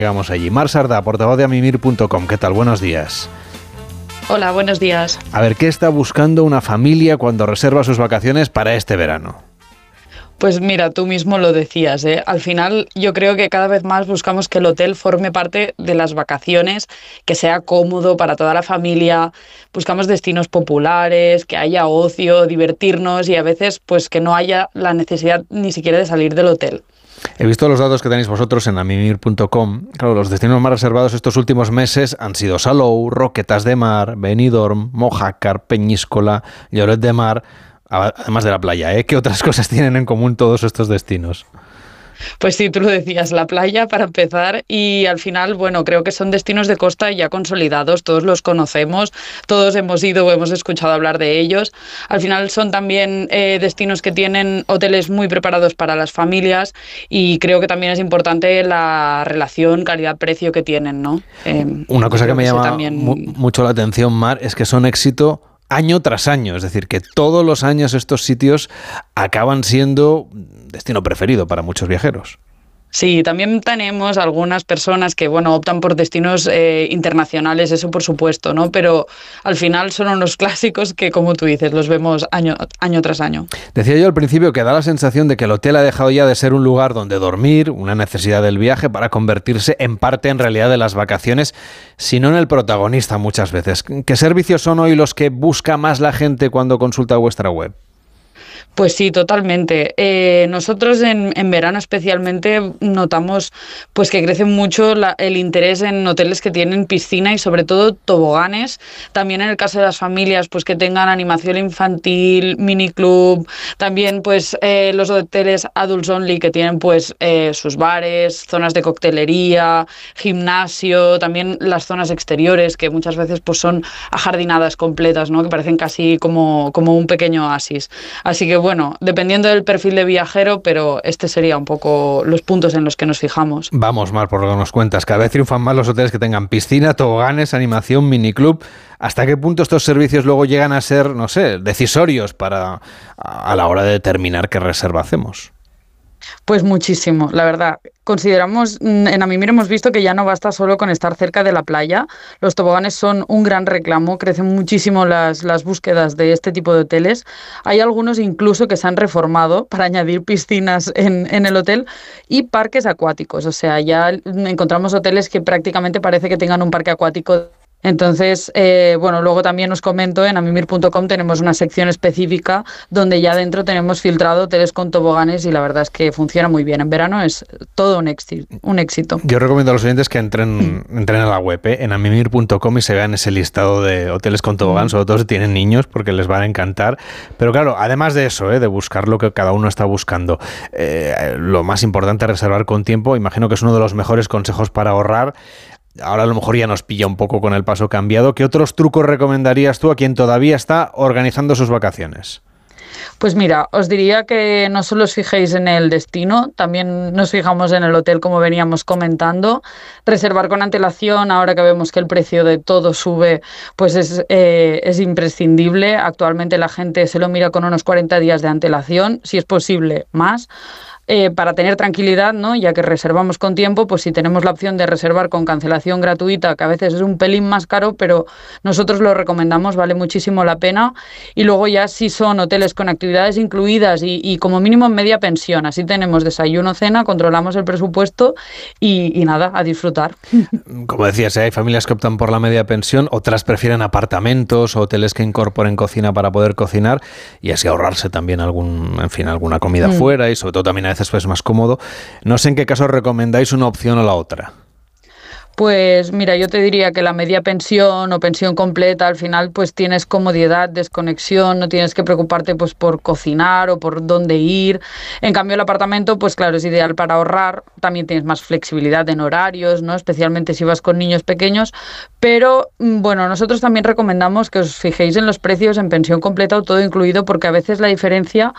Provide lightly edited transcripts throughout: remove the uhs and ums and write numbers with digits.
Llegamos allí. Mar Sardá, portavoz de amimir.com. ¿Qué tal? Buenos días. Hola, buenos días. A ver, ¿qué está buscando una familia cuando reserva sus vacaciones para este verano? Pues mira, tú mismo lo decías, ¿eh? Al final yo creo que cada vez más buscamos que el hotel forme parte de las vacaciones, que sea cómodo para toda la familia. Buscamos destinos populares, que haya ocio, divertirnos y a veces pues que no haya la necesidad ni siquiera de salir del hotel. He visto los datos que tenéis vosotros en amimir.com. Claro, los destinos más reservados estos últimos meses han sido Salou, Roquetas de Mar, Benidorm, Mojácar, Peñíscola, Lloret de Mar, además de la playa, ¿eh? ¿Qué otras cosas tienen en común todos estos destinos? Pues sí, tú lo decías, la playa para empezar y al final, bueno, creo que son destinos de costa ya consolidados, todos los conocemos, todos hemos ido o hemos escuchado hablar de ellos. Al final son también destinos que tienen hoteles muy preparados para las familias y creo que también es importante la relación calidad-precio que tienen, ¿no? Una cosa que me llama también mucho la atención, Mar, es que son éxito año tras año, es decir, que todos los años estos sitios acaban siendo destino preferido para muchos viajeros. Sí, también tenemos algunas personas que, bueno, optan por destinos internacionales, eso por supuesto, ¿no? Pero al final son unos clásicos que, como tú dices, los vemos año tras año. Decía yo al principio que da la sensación de que el hotel ha dejado ya de ser un lugar donde dormir, una necesidad del viaje, para convertirse en parte en realidad de las vacaciones, sino en el protagonista muchas veces. ¿Qué servicios son hoy los que busca más la gente cuando consulta vuestra web? Pues sí, totalmente. Nosotros en verano especialmente notamos pues que crece mucho el interés en hoteles que tienen piscina y sobre todo toboganes. También en el caso de las familias pues que tengan animación infantil, miniclub. También pues los hoteles adults only que tienen pues sus bares, zonas de coctelería, gimnasio, también las zonas exteriores que muchas veces pues son ajardinadas completas, ¿no? Que parecen casi como un pequeño oasis. Así que bueno, dependiendo del perfil de viajero, pero este sería un poco los puntos en los que nos fijamos. Vamos, Mar, por lo que nos cuentas, cada vez triunfan más los hoteles que tengan piscina, toboganes, animación, miniclub. ¿Hasta qué punto estos servicios luego llegan a ser, no sé, decisorios a la hora de determinar qué reserva hacemos? Pues muchísimo, la verdad. Consideramos, en Amimir hemos visto que ya no basta solo con estar cerca de la playa. Los toboganes son un gran reclamo, crecen muchísimo las búsquedas de este tipo de hoteles. Hay algunos incluso que se han reformado para añadir piscinas en el hotel y parques acuáticos. O sea, ya encontramos hoteles que prácticamente parece que tengan un parque acuático. Entonces, bueno, luego también os comento, en amimir.com tenemos una sección específica donde ya dentro tenemos filtrado hoteles con toboganes y la verdad es que funciona muy bien. En verano es todo un éxito. Yo recomiendo a los oyentes que entren a la web, en amimir.com y se vean ese listado de hoteles con tobogán, sobre todo si tienen niños, porque les van a encantar. Pero claro, además de eso, de buscar lo que cada uno está buscando, lo más importante es reservar con tiempo. Imagino que es uno de los mejores consejos para ahorrar. Ahora a lo mejor ya nos pilla un poco con el paso cambiado. ¿Qué otros trucos recomendarías tú a quien todavía está organizando sus vacaciones? Pues mira, os diría que no solo os fijéis en el destino, también nos fijamos en el hotel como veníamos comentando. Reservar con antelación, ahora que vemos que el precio de todo sube, pues es imprescindible. Actualmente la gente se lo mira con unos 40 días de antelación, si es posible más. Para tener tranquilidad, ¿no? Ya que reservamos con tiempo, pues si tenemos la opción de reservar con cancelación gratuita, que a veces es un pelín más caro, pero nosotros lo recomendamos, vale muchísimo la pena. Y luego ya si son hoteles con actividades incluidas y como mínimo media pensión, así tenemos desayuno, cena, controlamos el presupuesto y nada, a disfrutar. Como decías, hay familias que optan por la media pensión, otras prefieren apartamentos o hoteles que incorporen cocina para poder cocinar y así ahorrarse también alguna comida fuera y sobre todo también a veces pues más cómodo. No sé en qué caso recomendáis una opción o la otra. Pues mira, yo te diría que la media pensión o pensión completa, al final pues tienes comodidad, desconexión, no tienes que preocuparte pues por cocinar o por dónde ir. En cambio el apartamento pues claro, es ideal para ahorrar, también tienes más flexibilidad en horarios, ¿no? Especialmente si vas con niños pequeños, pero bueno, nosotros también recomendamos que os fijéis en los precios en pensión completa o todo incluido, porque a veces la diferencia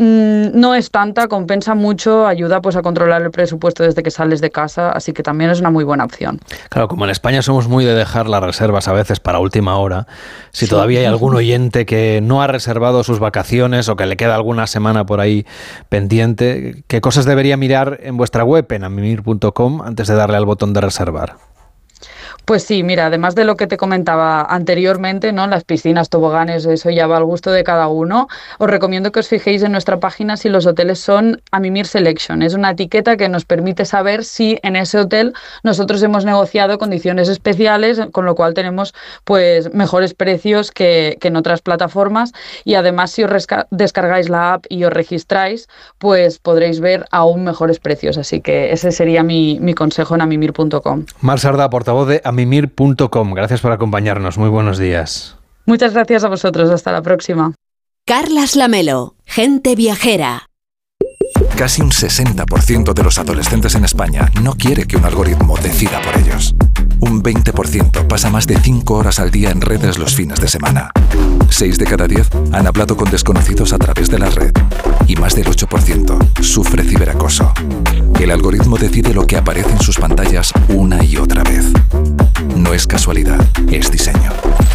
no es tanta, compensa mucho, ayuda pues a controlar el presupuesto desde que sales de casa, así que también es una muy buena opción. Claro, como en España somos muy de dejar las reservas a veces para última hora, si todavía hay algún oyente que no ha reservado sus vacaciones o que le queda alguna semana por ahí pendiente, ¿qué cosas debería mirar en vuestra web, en amimir.com, antes de darle al botón de reservar? Pues sí, mira, además de lo que te comentaba anteriormente, ¿no? Las piscinas, toboganes, eso ya va al gusto de cada uno. Os recomiendo que os fijéis en nuestra página si los hoteles son Amimir Selection. Es una etiqueta que nos permite saber si en ese hotel nosotros hemos negociado condiciones especiales, con lo cual tenemos pues mejores precios que en otras plataformas. Y además, si os descargáis la app y os registráis, pues podréis ver aún mejores precios. Así que ese sería mi consejo en amimir.com. Mar Sardá, portavoz de amimir.com. Gracias por acompañarnos. Muy buenos días. Muchas gracias a vosotros. Hasta la próxima. Carlas Lamelo, Gente Viajera. Casi un 60% de los adolescentes en España no quiere que un algoritmo decida por ellos. Un 20% pasa más de 5 horas al día en redes los fines de semana. 6 de cada 10 han hablado con desconocidos a través de la red. Y más del 8% sufre ciberacoso. El algoritmo decide lo que aparece en sus pantallas una y otra vez. No es casualidad, es diseño.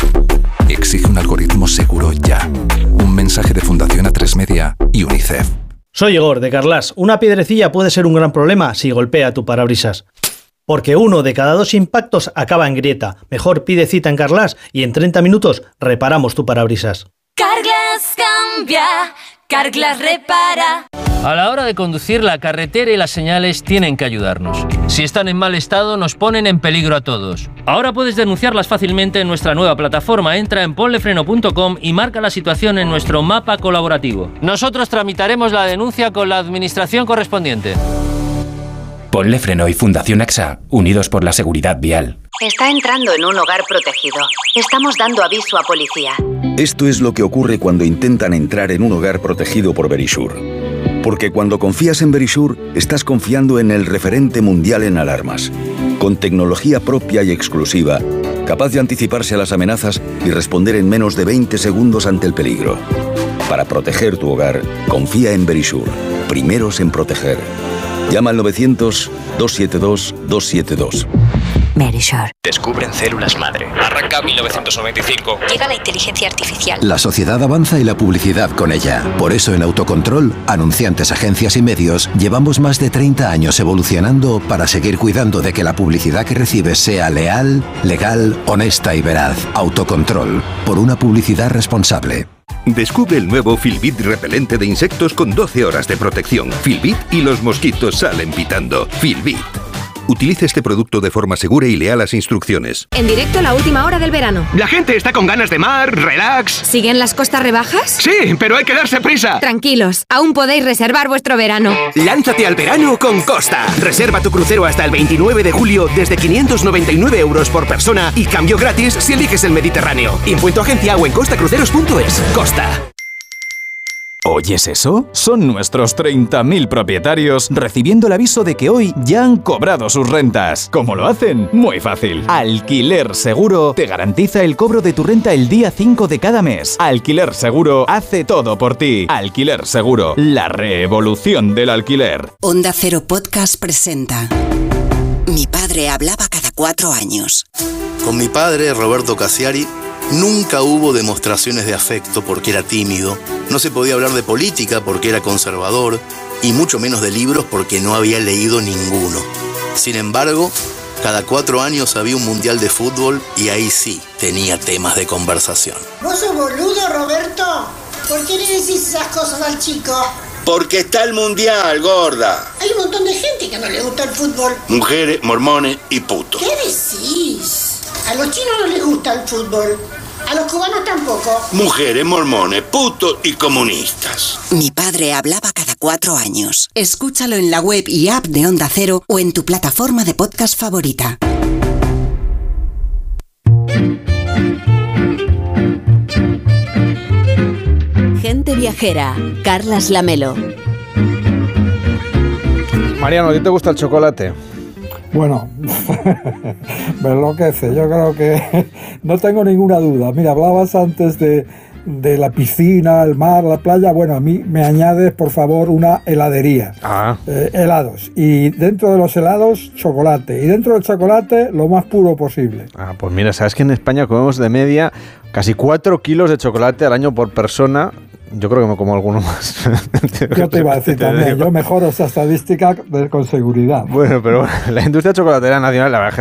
Exige un algoritmo seguro ya. Un mensaje de Fundación A3 Media y UNICEF. Soy Igor, de Carlas. Una piedrecilla puede ser un gran problema si golpea tu parabrisas. Porque 1 de cada 2 impactos acaba en grieta. Mejor pide cita en Carlas y en 30 minutos reparamos tu parabrisas. Carglass cambia, Carglass repara. A la hora de conducir, la carretera y las señales tienen que ayudarnos. Si están en mal estado, nos ponen en peligro a todos. Ahora puedes denunciarlas fácilmente en nuestra nueva plataforma. Entra en ponlefreno.com y marca la situación en nuestro mapa colaborativo. Nosotros tramitaremos la denuncia con la administración correspondiente. Ponle Freno y Fundación AXA, unidos por la seguridad vial. Está entrando en un hogar protegido. Estamos dando aviso a policía. Esto es lo que ocurre cuando intentan entrar en un hogar protegido por Verisure. Porque cuando confías en Verisure, estás confiando en el referente mundial en alarmas. Con tecnología propia y exclusiva, capaz de anticiparse a las amenazas y responder en menos de 20 segundos ante el peligro. Para proteger tu hogar, confía en Verisure. Primeros en proteger. Llama al 900-272-272. Verisure. Descubren células madre. Arranca 1995. Llega la inteligencia artificial. La sociedad avanza y la publicidad con ella. Por eso en Autocontrol, anunciantes, agencias y medios, llevamos más de 30 años evolucionando para seguir cuidando de que la publicidad que recibes sea leal, legal, honesta y veraz. Autocontrol. Por una publicidad responsable. Descubre el nuevo Filbit repelente de insectos con 12 horas de protección. Filbit y los mosquitos salen pitando. Filbit. Utilice este producto de forma segura y lea las instrucciones. En directo, la última hora del verano. La gente está con ganas de mar, relax. ¿Siguen las costas rebajas? Sí, pero hay que darse prisa. Tranquilos, aún podéis reservar vuestro verano. Lánzate al verano con Costa. Reserva tu crucero hasta el 29 de julio desde 599 euros por persona y cambio gratis si eliges el Mediterráneo. Impuesto agencia o en costacruceros.es. Costa. ¿Oyes eso? Son nuestros 30.000 propietarios recibiendo el aviso de que hoy ya han cobrado sus rentas. ¿Cómo lo hacen? Muy fácil. Alquiler Seguro te garantiza el cobro de tu renta el día 5 de cada mes. Alquiler Seguro hace todo por ti. Alquiler Seguro, la revolución del alquiler. Onda Cero Podcast presenta Mi padre hablaba cada 4 años. Con mi padre, Roberto Cassiari, nunca hubo demostraciones de afecto porque era tímido, no se podía hablar de política porque era conservador y mucho menos de libros porque no había leído ninguno. Sin embargo, cada 4 años había un mundial de fútbol y ahí sí tenía temas de conversación. ¿Vos sos boludo, Roberto? ¿Por qué le decís esas cosas al chico? Porque está el mundial, gorda. Hay un montón de gente que no le gusta el fútbol. Mujeres, mormones y putos. ¿Qué decís? A los chinos no les gusta el fútbol. A los cubanos tampoco. Mujeres, mormones, putos y comunistas. Mi padre hablaba cada 4 años. Escúchalo en la web y app de Onda Cero o en tu plataforma de podcast favorita. Gente Viajera, Carlas Lamelo. Mariano, ¿a ti te gusta el chocolate? Bueno, me enloquece, yo creo que no tengo ninguna duda. Mira, hablabas antes de de la piscina, el mar, la playa, bueno, a mí me añades, por favor, una heladería. Helados. Y dentro de los helados, chocolate. Y dentro del chocolate, lo más puro posible. Pues mira, sabes que en España comemos de media casi 4 kilos de chocolate al año por persona. Yo creo que me como alguno más. Yo te iba a decir también, yo mejoro esa estadística con seguridad. Bueno, pero la industria chocolatera nacional, la verdad es que